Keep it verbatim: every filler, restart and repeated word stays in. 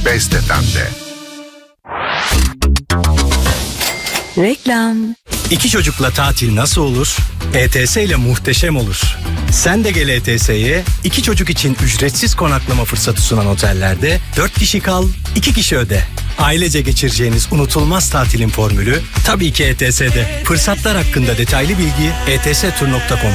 Best F M'de. Reklam. İki çocukla tatil nasıl olur? E T S ile muhteşem olur. Sen de gel E T S'ye, iki çocuk için ücretsiz konaklama fırsatı sunan otellerde dört kişi kal, iki kişi öde. Ailece geçireceğiniz unutulmaz tatilin formülü tabii ki E T S'de. Fırsatlar hakkında detaylı bilgi e t s tur nokta com.